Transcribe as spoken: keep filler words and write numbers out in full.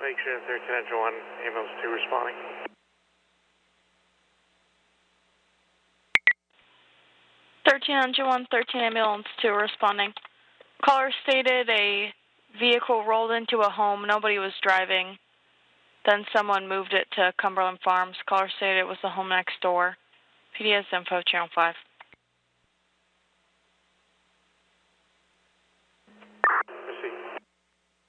Lake Shore, thirteen hundred one, ambulance two responding. thirteen hundred one, thirteen ambulance two responding. Caller stated a vehicle rolled into a home. Nobody was driving. Then someone moved it to Cumberland Farms. Caller stated it was the home next door. P D S info, channel five.